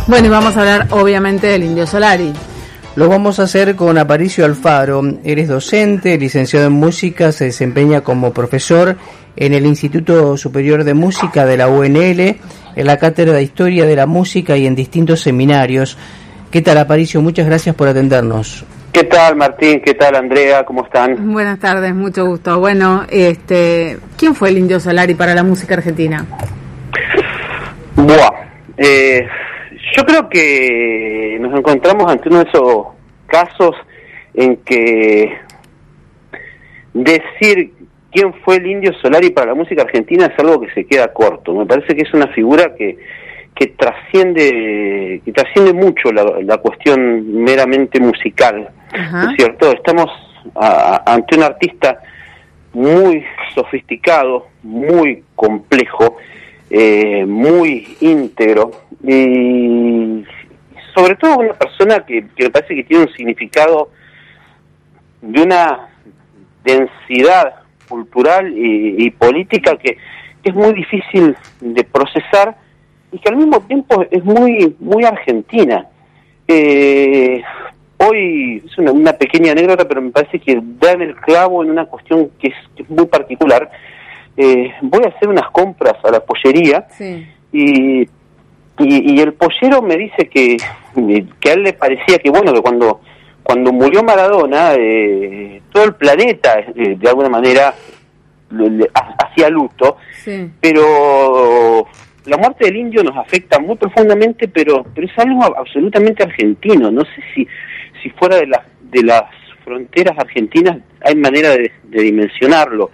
Bueno, y vamos a hablar obviamente del Indio Solari. Lo vamos a hacer con Aparicio Alfaro. Él es docente, licenciado en música, se desempeña como profesor en el Instituto Superior de Música de la UNL, en la Cátedra de Historia de la Música y en distintos seminarios. ¿Qué tal, Aparicio? Muchas gracias por atendernos. ¿Qué tal, Martín? ¿Qué tal, Andrea? ¿Cómo están? Buenas tardes, mucho gusto. Bueno, ¿quién fue el Indio Solari para la música argentina? Yo creo que nos encontramos ante uno de esos casos en que decir quién fue el Indio Solari para la música argentina es algo que se queda corto. Me parece que es una figura que trasciende mucho la cuestión meramente musical. ¿No es cierto? Estamos ante un artista muy sofisticado, muy complejo, muy íntegro y sobre todo una persona que me parece que tiene un significado de una densidad cultural y política que es muy difícil de procesar y que al mismo tiempo es muy argentina. Hoy es una pequeña anécdota, pero me parece que da en el clavo en una cuestión que es muy particular. Voy a hacer unas compras a la pollería, sí. y el pollero me dice que a él le parecía que bueno, que cuando murió Maradona todo el planeta de alguna manera hacía luto, sí. Pero la muerte del indio nos afecta muy profundamente, pero es algo absolutamente argentino. No sé si fuera de las fronteras argentinas hay manera de dimensionarlo.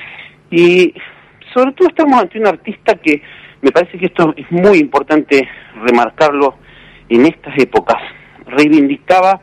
Y sobre todo estamos ante un artista que me parece que esto es muy importante remarcarlo en estas épocas. Reivindicaba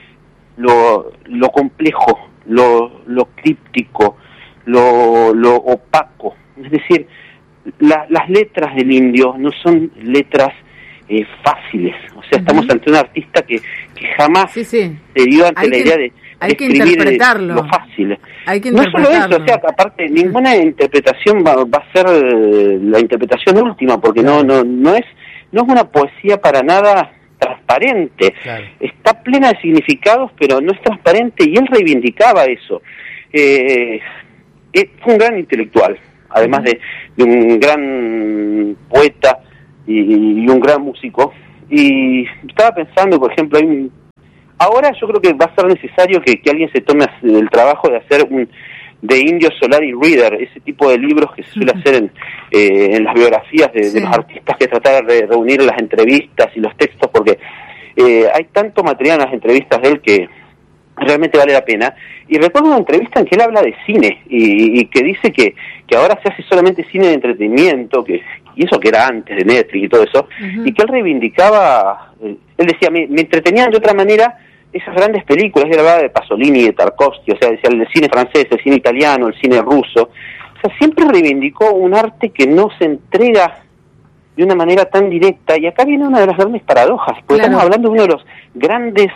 lo complejo, lo críptico, lo opaco. Es decir, las letras del indio no son letras fáciles. O sea, estamos ante un artista que jamás se dio ante la idea de escribir lo fácil. No solo eso, o sea, que aparte ninguna interpretación va a ser la interpretación última, porque no es una poesía para nada transparente. Claro. Está plena de significados, pero no es transparente, y él reivindicaba eso. Fue un gran intelectual, además de un gran poeta y un gran músico. Y estaba pensando, por ejemplo, ahora yo creo que va a ser necesario que alguien se tome el trabajo de hacer de Indio Solari Reader, ese tipo de libros que se suele hacer en las biografías de los artistas, que tratar de reunir las entrevistas y los textos, porque hay tanto material en las entrevistas de él que realmente vale la pena. Y recuerdo una entrevista en que él habla de cine y que dice que ahora se hace solamente cine de entretenimiento, y eso que era antes de Netflix y todo eso, y que él reivindicaba, él decía, me entretenían de otra manera esas grandes películas. Él hablaba de Pasolini, de Tarkovsky, o sea, decía el cine francés, el cine italiano, el cine ruso. O sea, siempre reivindicó un arte que no se entrega de una manera tan directa, y acá viene una de las grandes paradojas, porque estamos hablando de uno de los grandes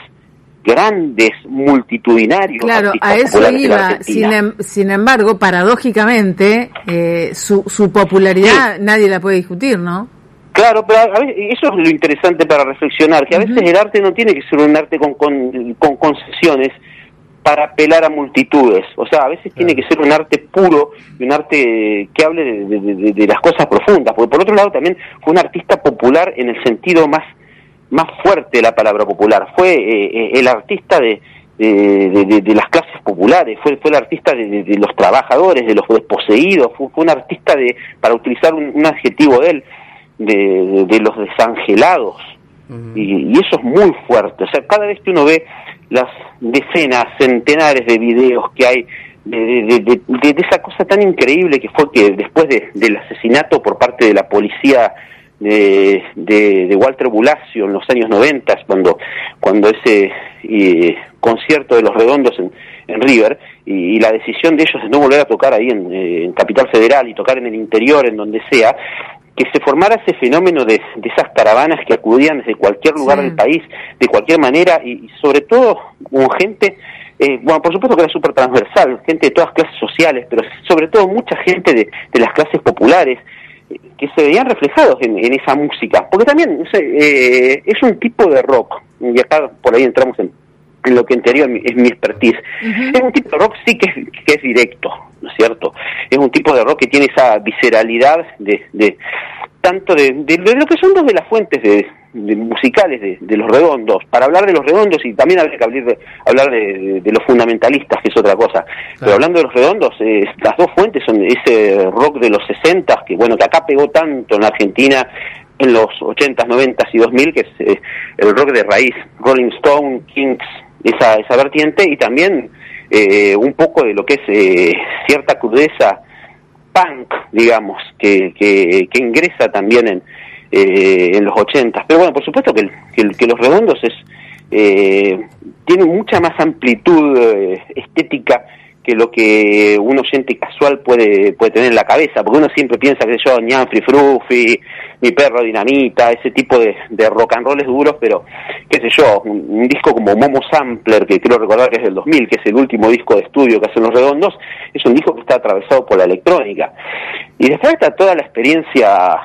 multitudinarios. Claro, a eso iba. Sin embargo, paradójicamente, su popularidad nadie la puede discutir, ¿no? Claro, pero a veces, eso es lo interesante para reflexionar, que a veces el arte no tiene que ser un arte con concesiones para apelar a multitudes. O sea, a veces tiene que ser un arte puro y un arte que hable de las cosas profundas. Porque por otro lado también fue un artista popular en el sentido más fuerte de la palabra popular. Fue el artista de las clases populares, fue el artista de los trabajadores, de los desposeídos, fue un artista para utilizar un adjetivo de él, de los desangelados. Y eso es muy fuerte. O sea, cada vez que uno ve las decenas, centenares de videos que hay de esa cosa tan increíble que fue que después del asesinato por parte de la policía de Walter Bulacio en los años 90, cuando ese concierto de Los Redondos en River, y la decisión de ellos de no volver a tocar ahí en Capital Federal y tocar en el interior, en donde sea, que se formara ese fenómeno de esas caravanas que acudían desde cualquier lugar del país, de cualquier manera, y sobre todo con gente, bueno, por supuesto que era súper transversal, gente de todas clases sociales, pero sobre todo mucha gente de las clases populares, que se veían reflejados en esa música, porque también es un tipo de rock, y acá por ahí entramos en lo que en teoría es mi expertise. Es un tipo de rock sí que es directo, ¿no es cierto? Es un tipo de rock que tiene esa visceralidad de tanto de lo que son dos de las fuentes de musicales de Los Redondos. Para hablar de Los Redondos, y también habría que hablar de los fundamentalistas, que es otra cosa, pero hablando de Los Redondos, las dos fuentes son ese rock de los 60, que bueno, que acá pegó tanto en la Argentina en los 80s, 90s y 2000, que es el rock de raíz, Rolling Stone, Kinks, esa vertiente, y también un poco de lo que es cierta crudeza punk, digamos, que ingresa también en los 80s. Pero bueno, por supuesto que Los Redondos tiene mucha más amplitud estética que lo que un oyente casual puede tener en la cabeza, porque uno siempre piensa que yo, Ñanfri Frufi, Mi Perro Dinamita, ese tipo de rock and rolls duros, pero qué sé yo, un disco como Momo Sampler, que creo recordar que es del 2000, que es el último disco de estudio que hacen Los Redondos, es un disco que está atravesado por la electrónica. Y después está toda la experiencia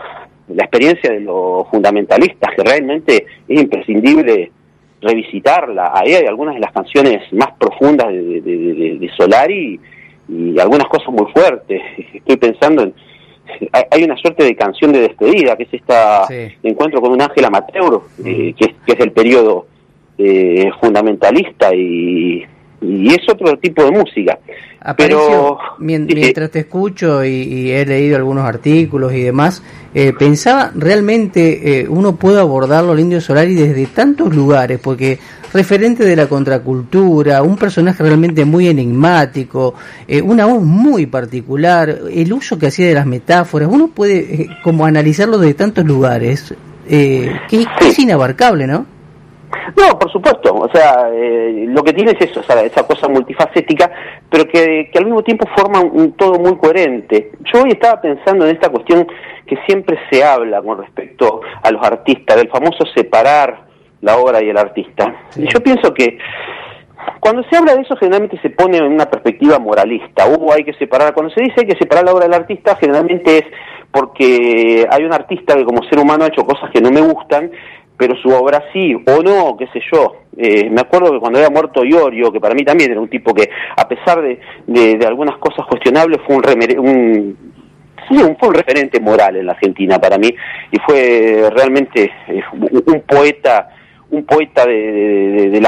de los fundamentalistas, que realmente es imprescindible revisitarla. Ahí hay algunas de las canciones más profundas de Solari y algunas cosas muy fuertes. Estoy pensando hay una suerte de canción de despedida, que es Encuentro con un ángel amateur, que es del periodo fundamentalista, y es otro tipo de música. Aparicio, mientras te escucho y he leído algunos artículos y demás, pensaba realmente uno puede abordarlo al Indio Solari desde tantos lugares, porque referente de la contracultura, un personaje realmente muy enigmático, una voz muy particular, el uso que hacía de las metáforas, uno puede como analizarlo desde tantos lugares, que es inabarcable, ¿no? No, por supuesto, o sea, lo que tiene es eso, o sea, esa cosa multifacética, pero que al mismo tiempo forma un todo muy coherente. Yo hoy estaba pensando en esta cuestión que siempre se habla con respecto a los artistas, del famoso separar la obra y el artista. Sí. Y yo pienso que cuando se habla de eso, generalmente se pone en una perspectiva moralista. Hay que separar, cuando se dice hay que separar la obra del artista, generalmente es porque hay un artista que como ser humano ha hecho cosas que no me gustan, pero su obra sí, o no, qué sé yo. Me acuerdo que cuando había muerto Iorio, que para mí también era un tipo que, a pesar de algunas cosas cuestionables, fue un referente moral en la Argentina para mí, y fue realmente un poeta de la